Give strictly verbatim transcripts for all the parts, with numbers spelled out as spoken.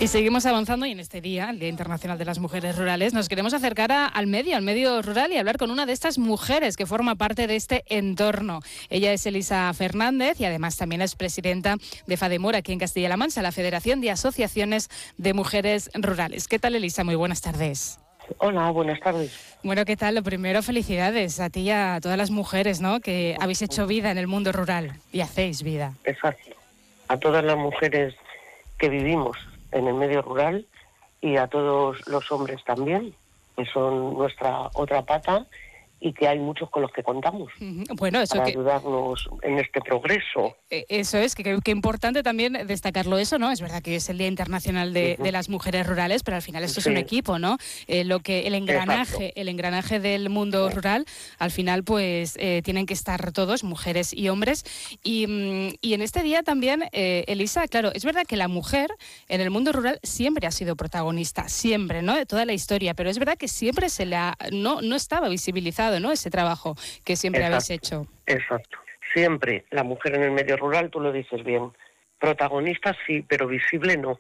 Y seguimos avanzando y en este día, el Día Internacional de las Mujeres Rurales, nos queremos acercar a, al medio, al medio rural y hablar con una de estas mujeres que forma parte de este entorno. Ella es Elisa Fernández y además también es presidenta de FADEMUR aquí en Castilla-La Mancha, la Federación de Asociaciones de Mujeres Rurales. ¿Qué tal, Elisa? Muy buenas tardes. Hola, buenas tardes. Bueno, ¿qué tal? Lo primero, felicidades a ti y a todas las mujeres, ¿no?, que habéis hecho vida en el mundo rural y hacéis vida. Exacto. A todas las mujeres que vivimos en el medio rural y a todos los hombres también, que son nuestra otra pata y que hay muchos con los que contamos bueno, eso para que, ayudarnos en este progreso. Eso es, que, que importante también destacarlo eso, ¿no? Es verdad que es el Día Internacional de, Uh-huh. de las Mujeres Rurales, pero al final esto Sí. es un equipo, ¿no? Eh, lo que el engranaje, Exacto. el engranaje del mundo Sí. rural, al final, pues eh, tienen que estar todos, mujeres y hombres. Y, mm, y en este día también, eh, Elisa, claro, es verdad que la mujer en el mundo rural siempre ha sido protagonista, siempre, ¿no? De toda la historia, pero es verdad que siempre se le ha, no, no estaba visibilizado, ¿no?, ese trabajo que siempre Exacto. habéis hecho. Exacto. Siempre la mujer en el medio rural, tú lo dices bien, protagonista sí, pero visible no.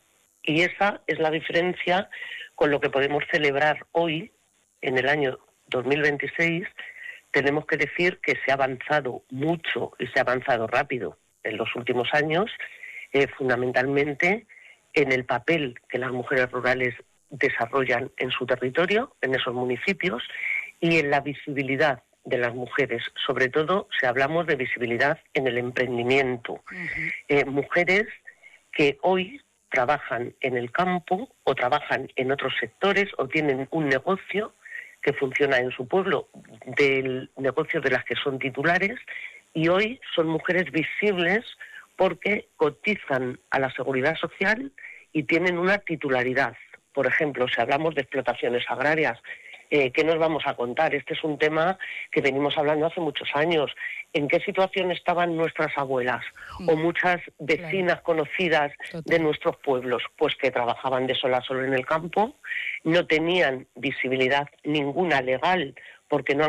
Y esa es la diferencia con lo que podemos celebrar hoy, en el año dos mil veintiséis. Tenemos que decir que se ha avanzado mucho y se ha avanzado rápido en los últimos años, eh, fundamentalmente en el papel que las mujeres rurales desarrollan en su territorio, en esos municipios, y en la visibilidad de las mujeres. Sobre todo, si hablamos de visibilidad en el emprendimiento. Uh-huh. Eh, mujeres que hoy trabajan en el campo o trabajan en otros sectores o tienen un negocio que funciona en su pueblo, del negocio de las que son titulares, y hoy son mujeres visibles porque cotizan a la Seguridad Social y tienen una titularidad. Por ejemplo, si hablamos de explotaciones agrarias, Eh, ¿qué nos vamos a contar? Este es un tema que venimos hablando hace muchos años. ¿En qué situación estaban nuestras abuelas mm. o muchas vecinas claro. conocidas Total. de nuestros pueblos? Pues que trabajaban de sol a sol en el campo, no tenían visibilidad ninguna legal porque no